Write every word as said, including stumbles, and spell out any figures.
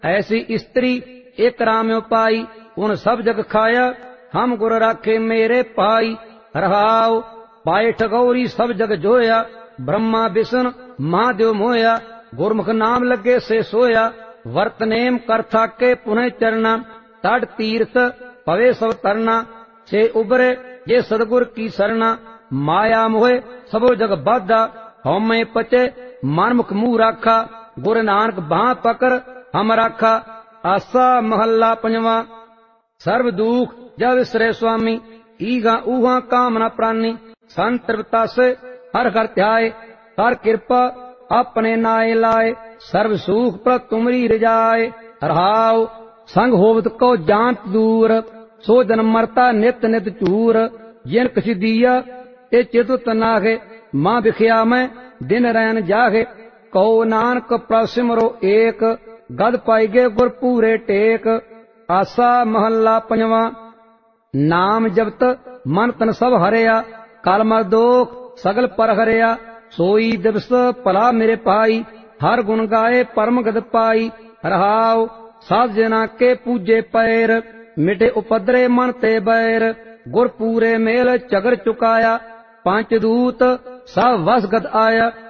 ऐसी स्त्री एक राम्यो पाई, उन सब जग खाया, हम गुर राखे मेरे पाई। रहाओ पाए गौरी सब जग जोया, ब्रह्मा विष्णु महादेव मोया। गुरमुख नाम लगे से सोया, वर्त नेम कर थाके पुनः चरना। तड़ तीर्थ पवे सब तरना, से उबरे ये सदगुर की सरना। माया मोहे सबो जग बाधा, हमें पचे मनमुख मुंह राखा। गुर नानक बाह पकड़ हम राखा। आसा महला पंजवा। सर्व दुख जब विसरे स्वामी, ईगा ऊहा कामना प्राणी। संतृप्ता से हर घर ध्याय, कर कृपा अपने नाय लाए। सर्व सुख पर तुमरी रजाए। रहाओ संग होवत को जानत दूर, सो जन मरता नित नित चूर। जिन कछ दिया ते चित तनागे, मां बिखिया में दिन रैन जागे। कहो नानक प्रसिमरो एक, गद पाइगे गुर पूरे टेक। आसा महला पंजवा। नाम जपत मन तन सब हरिया, काल मर दोख सगल पर हरिया। सोई दिवस भला मेरे पाई, हर गुण गाए परम गद पाई। रहाओ साध जना के पूजे पैर, मिटे उपद्रे मन ते बैर। गुर पूरे मेल चगर चुकाया, पांच दूत सब वस गद आया।